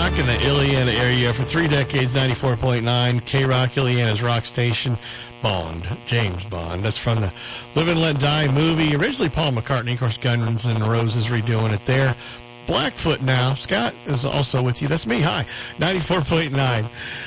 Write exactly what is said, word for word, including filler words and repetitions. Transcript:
Rock in the Illiana area for three decades, ninety-four point nine. K-Rock, Illiana's rock station. Bond, James Bond. That's from the Live and Let Die movie. Originally Paul McCartney, of course, Guns N' Roses redoing it there. Blackfoot now. Scott is also with you. That's me. Hi. ninety-four point nine.